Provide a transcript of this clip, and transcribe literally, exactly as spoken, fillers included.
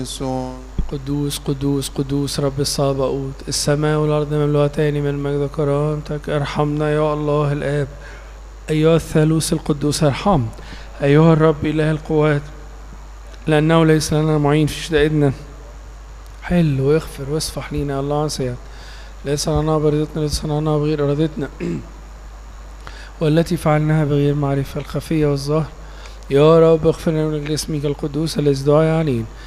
قديسون قدوس قدوس قدوس رب الصابئوت، السماء والأرض مملوءتان من مجد وكرامتك. ارحمنا يا الله الآب أيها الثالوث القدوس، ارحم أيها الرب إله القوات، لأنه ليس لنا معين في شدائدنا. حل واغفر واصفح لينا يا الله عن ليس لنا بريدتنا، ليس لنا بغير إرادتنا والتي فعلناها بغير معرفة الخفية والظاهر. يا رب اغفر لنا من أجل اسمك القدوس الذي دعي عليه.